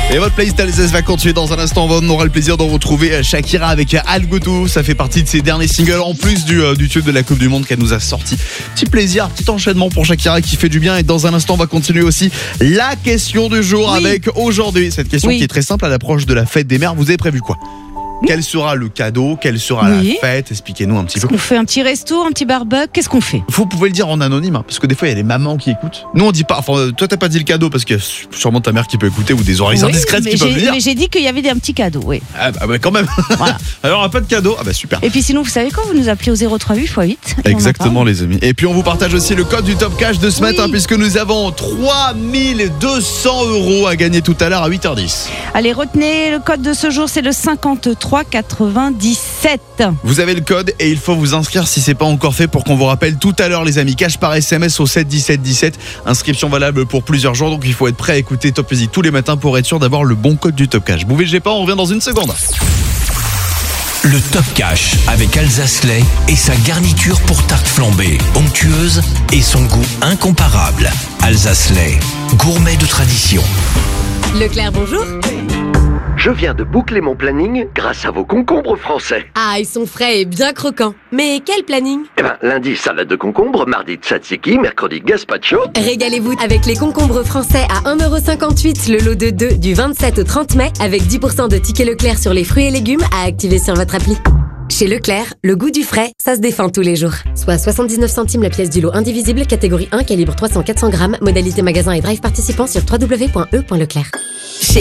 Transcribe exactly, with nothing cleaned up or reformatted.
Et votre playlist Alsace va continuer dans un instant. On aura le plaisir de retrouver Shakira avec Algotou. Ça fait partie de ses derniers singles en plus du, euh, du tube de la Coupe du Monde qu'elle nous a sorti. Petit plaisir, petit enchaînement pour Shakira qui fait du bien. Et dans un instant, on va continuer aussi la question du jour oui. avec aujourd'hui. Cette question oui. qui est très simple à l'approche de la fête des mères. Vous avez prévu quoi ? Quel sera le cadeau? Quelle sera oui. la fête? Expliquez-nous un petit Est-ce peu. qu'on fait un petit resto, un petit barbecue? Qu'est-ce qu'on fait? Vous pouvez le dire en anonyme, hein, parce que des fois il y a les mamans qui écoutent. Nous on dit pas. Enfin, toi t'as pas dit le cadeau parce qu'il y a sûrement ta mère qui peut écouter ou des oreilles oui, indiscrètes qui peuvent le dire. Mais j'ai dit qu'il y avait un petit cadeau, oui. Ah bah, bah quand même. Voilà. Alors un pas de cadeau. Ah bah super. Et puis sinon, vous savez quoi? Vous nous appelez au zéro trois huit fois huit. Exactement les amis. Et puis on vous partage aussi le code du Top Cash de ce oui. matin, puisque nous avons trois mille deux cents euros à gagner tout à l'heure à huit heures dix. Allez, retenez le code de ce jour, c'est le cinquante-trois quatre-vingt-dix-sept. Vous avez le code et il faut vous inscrire si c'est pas encore fait pour qu'on vous rappelle tout à l'heure les amis. Cash par S M S au sept dix-sept dix-sept. Inscription valable pour plusieurs jours, donc il faut être prêt à écouter Top Music tous les matins pour être sûr d'avoir le bon code du Top Cash. Bougez pas, on revient dans une seconde. Le Top Cash avec Alsace Lait et sa garniture pour tarte flambée, onctueuse et son goût incomparable. Alsace Lait, gourmet de tradition. Leclerc, bonjour. Je viens de boucler mon planning grâce à vos concombres français. Ah, ils sont frais et bien croquants. Mais quel planning? Eh ben, lundi, salade de concombre, mardi, tzatziki, mercredi, gazpacho. Régalez-vous avec les concombres français à un euro cinquante-huit le lot de deux du vingt-sept au trente mai avec dix pour cent de tickets Leclerc sur les fruits et légumes à activer sur votre appli. Chez Leclerc, le goût du frais, ça se défend tous les jours. Soit soixante-dix-neuf centimes la pièce du lot indivisible, catégorie un, calibre trois cents à quatre cents grammes, modalité magasin et drive participant sur w w w point e point leclerc.